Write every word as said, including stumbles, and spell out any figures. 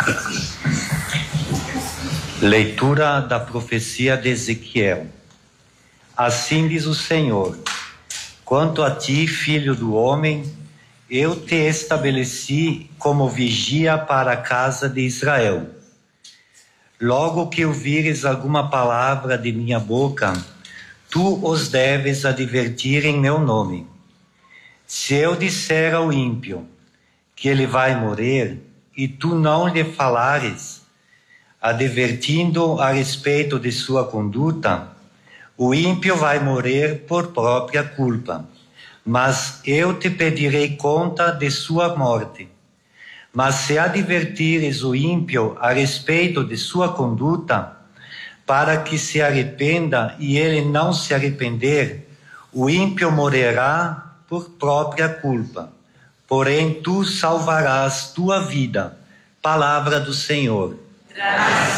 Leitura da profecia de Ezequiel. Assim diz o Senhor: quanto a ti, filho do homem, eu te estabeleci como vigia para a casa de Israel. Logo que ouvires alguma palavra de minha boca, tu os deves advertir em meu nome. Se eu disser ao ímpio que ele vai morrer, e tu não lhe falares, advertindo a respeito de sua conduta, o ímpio vai morrer por própria culpa, mas eu te pedirei conta de sua morte. Mas se advertires o ímpio a respeito de sua conduta, para que se arrependa e ele não se arrepender, o ímpio morrerá por própria culpa. Porém, tu salvarás tua vida. Palavra do Senhor. Graças